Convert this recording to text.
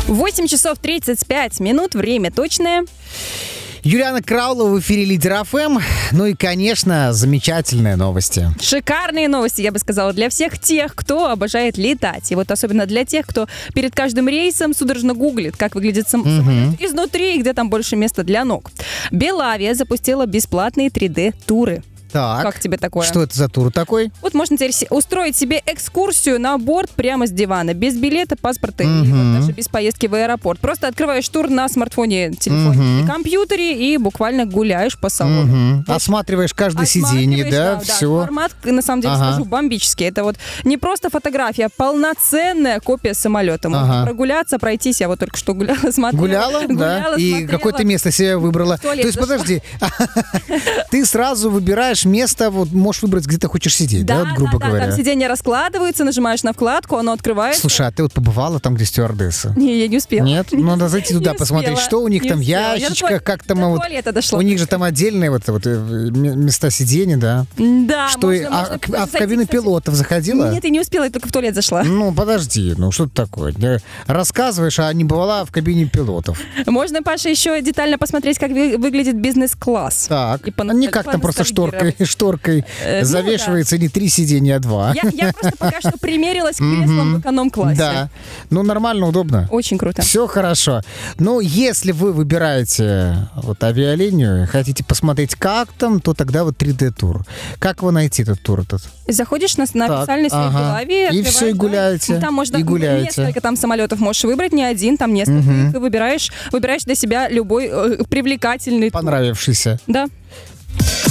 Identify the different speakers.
Speaker 1: 8 часов 35 минут. Время точное.
Speaker 2: Юлиана Краулова в эфире Лидер ФМ. Ну и, конечно, замечательные новости.
Speaker 1: Шикарные новости, я бы сказала, для всех тех, кто обожает летать. И вот особенно для тех, кто перед каждым рейсом судорожно гуглит, как выглядит самолет изнутри и где там больше места для ног. Белавия запустила бесплатные 3D-туры.
Speaker 2: Так,
Speaker 1: Как тебе такое?
Speaker 2: что это за тур такой?
Speaker 1: Вот можно теперь устроить себе экскурсию на борт прямо с дивана, без билета, паспорта и вот даже без поездки в аэропорт. Просто открываешь тур на смартфоне, телефоне и компьютере и буквально гуляешь по салону.
Speaker 2: Осматриваешь каждое сиденье, да, все.
Speaker 1: Формат, на самом деле, скажу, бомбический. Это вот не просто фотография, а полноценная копия самолета. Можно прогуляться, пройтись. Я вот только что гуляла, смотрела.
Speaker 2: Гуляла, да? И какое-то место себе выбрала. То есть, подожди, ты сразу выбираешь место, вот можешь выбрать, где ты хочешь сидеть, да, вот, грубо говоря.
Speaker 1: Там сиденья раскладываются, нажимаешь на вкладку, оно открывается.
Speaker 2: Слушай, а ты вот побывала там, где стюардесса?
Speaker 1: Не, я не успела.
Speaker 2: Нет? Ну, надо зайти туда,
Speaker 1: Не
Speaker 2: посмотреть,
Speaker 1: успела,
Speaker 2: что у них
Speaker 1: не
Speaker 2: там,
Speaker 1: успела.
Speaker 2: ящичках, как там
Speaker 1: до
Speaker 2: вот.
Speaker 1: туалета дошла.
Speaker 2: У них же там отдельные вот места сидения, да?
Speaker 1: Да,
Speaker 2: Что,
Speaker 1: можно
Speaker 2: в кабину пилотов заходила?
Speaker 1: Нет, я не успела, я только в туалет зашла.
Speaker 2: Ну, подожди, ну что ты такое? Рассказываешь, а не бывала в кабине пилотов.
Speaker 1: Можно, Паша, еще детально посмотреть, как выглядит бизнес-класс.
Speaker 2: Так,
Speaker 1: И
Speaker 2: не как там просто шторкой завешивается не 3 сиденья, а 2.
Speaker 1: Я просто пока что примерилась к креслам в эконом-классе.
Speaker 2: Да, ну нормально, удобно.
Speaker 1: Очень круто.
Speaker 2: Все хорошо. Ну, если вы выбираете вот авиалинию, хотите посмотреть, как там, то тогда вот 3D-тур. Как его найти, этот тур этот?
Speaker 1: Заходишь на официальный сайт Белавии.
Speaker 2: И все, и гуляете.
Speaker 1: Там можно
Speaker 2: и гуляете.
Speaker 1: несколько там самолетов можешь выбрать, не один, там несколько. И выбираешь для себя любой привлекательный тур.
Speaker 2: Понравившийся.
Speaker 1: Да.